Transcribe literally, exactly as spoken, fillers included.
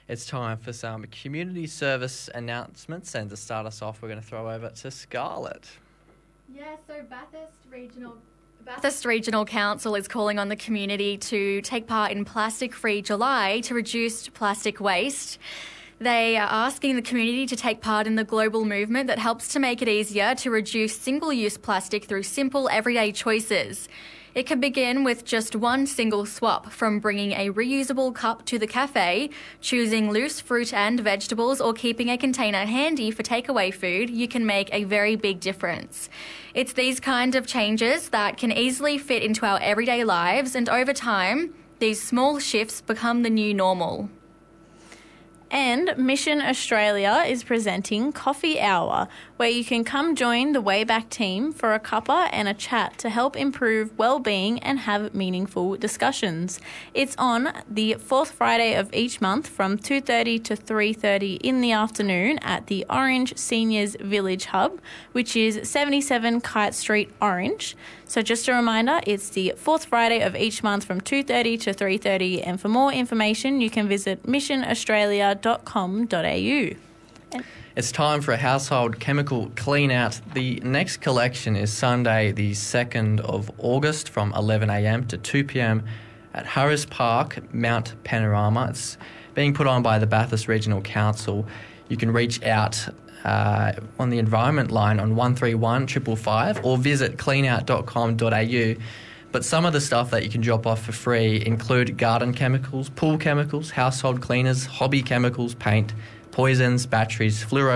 It's time for some community service announcements, and to start us off, we're going to throw over to Scarlett. Yeah, so Bathurst Regional Bathurst Regional Council is calling on the community to take part in Plastic Free July to reduce plastic waste. They are asking the community to take part in the global movement that helps to make it easier to reduce single-use plastic through simple everyday choices. It can begin with just one single swap, from bringing a reusable cup to the cafe, choosing loose fruit and vegetables, or keeping a container handy for takeaway food. You can make a very big difference. It's these kind of changes that can easily fit into our everyday lives, and over time, these small shifts become the new normal. And Mission Australia is presenting Coffee Hour, where you can come join the Wayback team for a cuppa and a chat to help improve well-being and have meaningful discussions. It's on the fourth Friday of each month from two thirty to three thirty in the afternoon at the Orange Seniors Village Hub, which is seventy-seven Kite Street, Orange. So just a reminder, it's the fourth Friday of each month from two thirty to three thirty, and for more information you can visit mission australia dot com dot a u. It's time for a household chemical clean out. The next collection is Sunday the second of August from eleven a m to two p m at Harris Park, Mount Panorama. It's being put on by the Bathurst Regional Council. You can reach out uh, on the environment line on one three one, five five five or visit clean out dot com dot a u. But some of the stuff that you can drop off for free include garden chemicals, pool chemicals, household cleaners, hobby chemicals, paint, poisons, batteries, fluoro